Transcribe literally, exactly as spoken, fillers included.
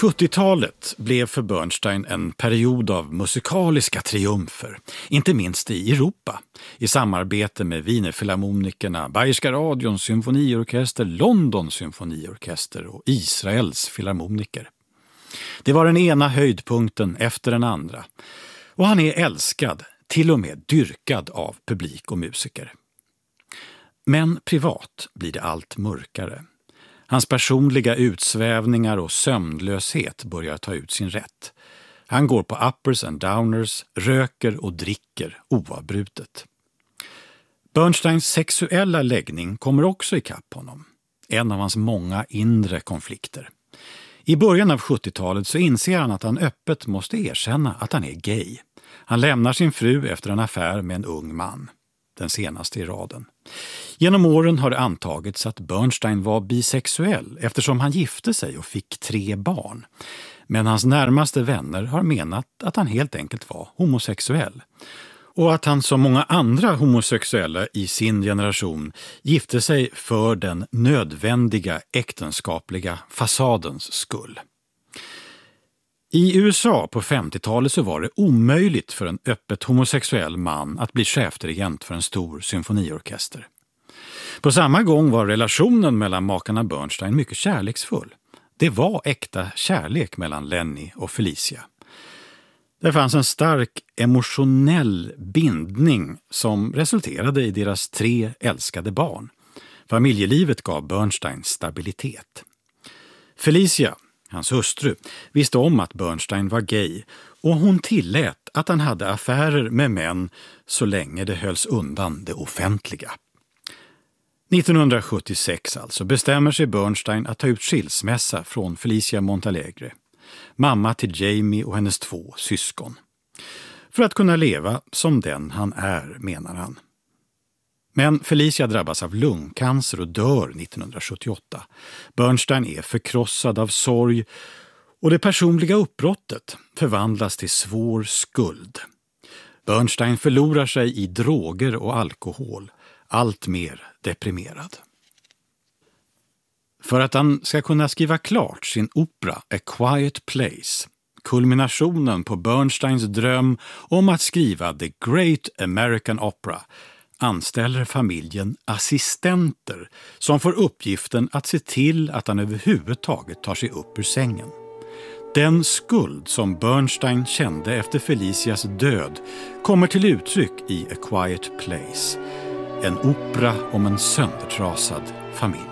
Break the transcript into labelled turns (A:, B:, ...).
A: sjuttiotalet blev för Bernstein en period av musikaliska triumfer, inte minst i Europa, i samarbete med Wienerfilharmonikerna, Bayerska radions symfoniorkester, Londons symfoniorkester och Israels filharmoniker. Det var den ena höjdpunkten efter den andra, och han är älskad, till och med dyrkad av publik och musiker. Men privat blir det allt mörkare. Hans personliga utsvävningar och sömnlöshet börjar ta ut sin rätt. Han går på uppers and downers, röker och dricker oavbrutet. Bernsteins sexuella läggning kommer också ikapp honom. En av hans många inre konflikter. I början av sjuttiotalet så inser han att han öppet måste erkänna att han är gay. Han lämnar sin fru efter en affär med en ung man. Den senaste i raden. Genom åren har det antagits att Bernstein var bisexuell eftersom han gifte sig och fick tre barn. Men hans närmaste vänner har menat att han helt enkelt var homosexuell. Och att han som många andra homosexuella i sin generation gifte sig för den nödvändiga äktenskapliga fasadens skull. I U S A på femtiotalet så var det omöjligt för en öppet homosexuell man att bli chefdirigent för en stor symfoniorkester. På samma gång var relationen mellan makarna Bernstein mycket kärleksfull. Det var äkta kärlek mellan Lenny och Felicia. Det fanns en stark emotionell bindning som resulterade i deras tre älskade barn. Familjelivet gav Bernstein stabilitet. Felicia, hans hustru, visste om att Bernstein var gay och hon tillät att han hade affärer med män så länge det hölls undan det offentliga. nittonhundrasjuttiosex alltså bestämmer sig Bernstein att ta ut skilsmässa från Felicia Montalegre, mamma till Jamie och hennes två syskon. För att kunna leva som den han är, menar han. Men Felicia drabbas av lungcancer och dör nittonhundrasjuttioåtta. Bernstein är förkrossad av sorg och det personliga uppbrottet förvandlas till svår skuld. Bernstein förlorar sig i droger och alkohol, allt mer deprimerad. För att han ska kunna skriva klart sin opera A Quiet Place, kulminationen på Bernsteins dröm om att skriva The Great American Opera, anställer familjen assistenter som får uppgiften att se till att han överhuvudtaget tar sig upp ur sängen. Den skuld som Bernstein kände efter Felicias död kommer till uttryck i A Quiet Place, en opera om en söndertrasad familj.